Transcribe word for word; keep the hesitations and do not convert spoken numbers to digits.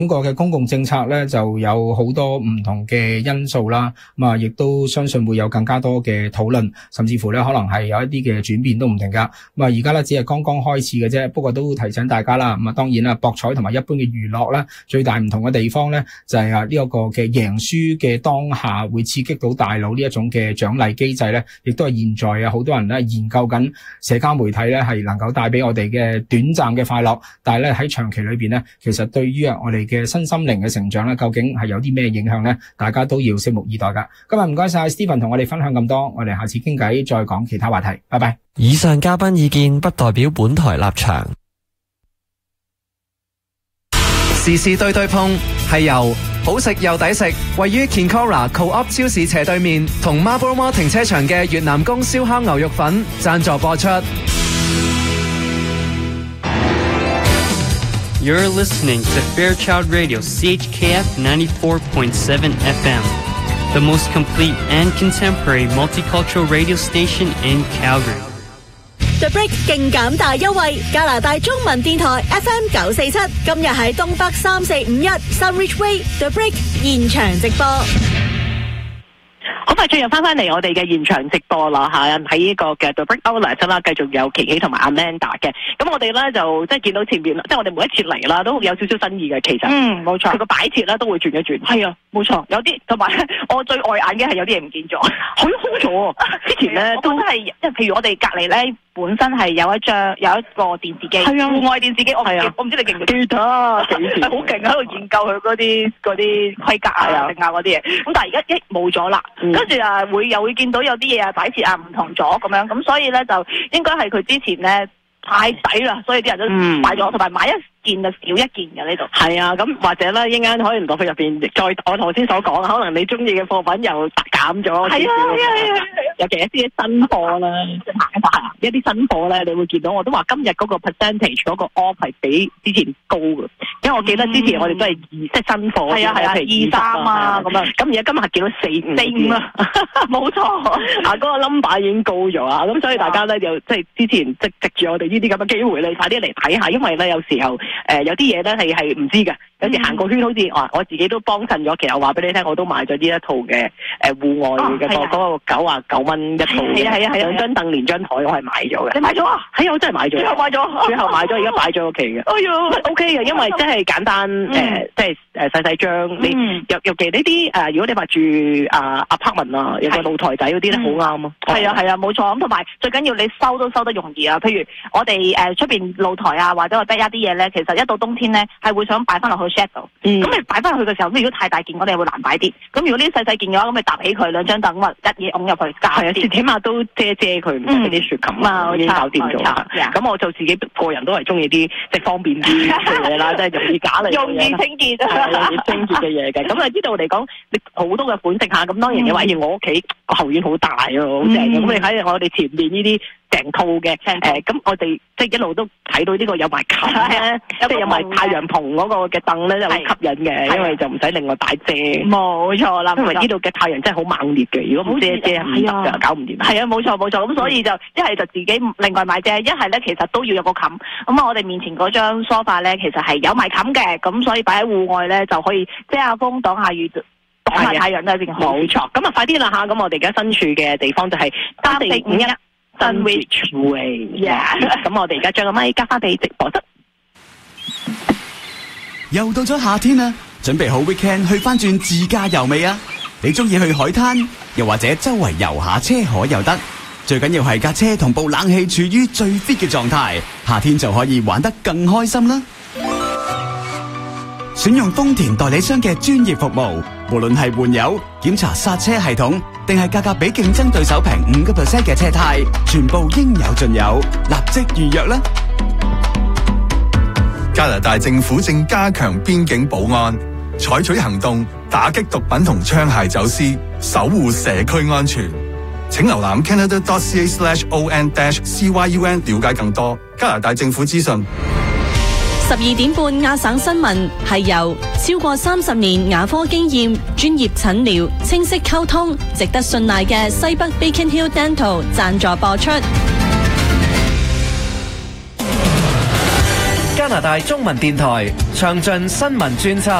中國嘅公共政策咧就有好多唔同嘅因素啦，咁啊亦都相信會有更加多嘅討論，甚至乎咧可能係有一啲嘅轉變都唔定噶。咁啊而家咧只係剛剛開始嘅啫，不過都提醒大家啦。咁啊當然啦，博彩同埋一般嘅娛樂咧，最大唔同嘅地方咧就係啊呢一個嘅贏輸嘅當下會刺激到大腦呢一種嘅獎勵機制咧，亦都係現在啊好多人咧研究緊社交媒體咧係能夠帶俾我哋嘅短暫嘅快樂，但係咧喺長期裏邊咧，其實對於啊我哋嘅身心靈嘅成長咧，究竟係有啲咩影響咧？大家都要拭目以待噶。今日唔該晒 Stephen 同我哋分享咁多，我哋下次傾偈再講其他話題。拜拜。 以上嘉賓意見不代表本台立場。 時事對對碰係由好食又抵食，位於 Kinkora Co-op 超市斜對面同 Marlborough Mall 停車場嘅越南宮燒烤牛肉粉贊助播出。 You're listening to Fairchild Radio C H K F ninety-four point seven F M, the most complete and contemporary multicultural radio station in Calgary. The Break 勁減大優惠，加拿大中文電台 F M 九四七，今日喺東北三四五一 Sunridge Way The Break 現場直播。 好快進入翻翻嚟我哋嘅現場直播啦嚇，喺呢個嘅 The Break Outlet 啦，繼續有琪琪同埋 Amanda 嘅。咁我哋咧就即係見到前面，即係我哋每一次嚟啦，都有少少新意嘅。其實，嗯，冇錯，佢個擺設咧都會轉一轉。係啊，冇錯，有啲同埋我最礙眼嘅係有啲嘢唔見咗，好空咗。之前咧都係，即係譬如我哋隔離咧。本身係有一張有一個電視機，係啊，戶外電視機，我係啊，我唔知你記唔記得，係好勁喺度研究佢嗰啲嗰啲規格啊、定啊嗰啲嘢。咁但係而家一冇咗啦，跟住啊會又會見到有啲嘢啊擺設啊唔同咗咁樣，咁所以咧就應該係佢之前咧太抵啦，所以啲人都買咗，同埋買一件就少一件嘅呢度。係啊，咁或者咧一陣間可以唔到佢入邊，再我頭先所講，可能你中意嘅貨品又減咗。係啊係啊係啊，尤其一啲新貨啦，一啲新貨咧，你會見到我都話今日嗰個 percentage 嗰個 off 係比之前高嘅，因為我記得之前我哋都係二即係新貨，係啊係啊，二三啊咁樣，咁而家今日係見到四五四五啊，冇錯啊，嗰個 number 已經高咗啊，咁所以大家咧就即係之前即係藉住我哋呢啲咁嘅機會，你快啲嚟睇下，因為咧有時候。誒、呃、有啲嘢咧係係唔知嘅，有時行個圈好似啊，我自己都幫襯咗。其實我話俾你聽，我都買咗呢一套嘅誒戶外嘅嗰嗰個九啊九蚊一套嘅，係啊係啊係啊，兩張凳連張台我係買咗嘅。你買咗啊？係啊，我真係買咗。最後買咗，最後買咗，而家擺咗屋企嘅。哎呀 ，OK 嘅，因為真係簡單誒、呃，即係誒細細張。你尤尤其呢啲誒，如果你話住啊 apartment 啊，有個露台仔嗰啲咧，好啱啊。係啊係啊，冇錯。咁同埋最緊要你收都收得容易啊。譬如我哋誒出邊露台啊，或者我得一啲嘢咧，其實一到冬天咧，係會想擺翻落去 shed 度。咁你擺翻落去嘅時候，如果太大件，我哋會難擺啲。咁如果呢啲細細件嘅話，咁你搭起佢兩張凳，咁一嘢拱入去，係啊，起碼都遮遮佢，唔使啲雪冚啊，已經搞掂咗。咁我就自己個人都係中意啲即係方便啲嘅嘢啦，即係容易假嚟，容易清潔啊，容易清潔嘅嘢嘅。咁啊，呢度嚟講，你好多嘅款式嚇。咁當然你話，而我屋企個後院好大啊，好正嘅。咁你睇我哋前面呢啲。成套嘅誒，咁、呃、我哋即係一路都睇到呢個有埋冚咧，即係有埋太陽棚嗰個嘅凳咧，就好吸引嘅，因為就唔使另外帶遮。冇錯啦，因為呢度嘅太陽真係好猛烈嘅，如果冇遮遮唔得㗎，搞唔掂。係啊，冇錯冇錯，咁所以就一係就自己另外買遮，一係咧其實都要有個冚。咁啊，我哋面前嗰張梳化咧，其實係有埋冚嘅，咁所以擺喺戶外咧就可以遮下風、擋下雨。擋下太陽都係件好。冇錯，咁啊快啲啦嚇！咁我哋而家身處嘅地方就係三四五一。Sunridge Way，咁我哋而家將個咪交翻俾直播室。 又到咗夏天啦，準備好 weekend 去翻轉自駕遊未啊？你中意去海灘，又或者周圍遊下車河又得，最緊要係架車同部冷氣處於最 fit 嘅狀態，夏天就可以玩得更開心啦。選用豐田代理商嘅專業服務，無論係換油、檢查剎車系統，定係價格比競爭對手平五個 percent 嘅車胎，全部應有盡有，立即預約啦！ 加拿大政府正加強邊境保安，採取行動打擊毒品同槍械走私，守護社區安全。請瀏覽 canada.ca slash on dash cyun 了解更多加拿大政府資訊。 十二點半亞省新聞係由超過三十年牙科經驗、專業診療、清晰溝通、值得信賴嘅西北 Beacon Hill Dental 贊助播出。 加拿大中文電台，詳盡新聞專輯。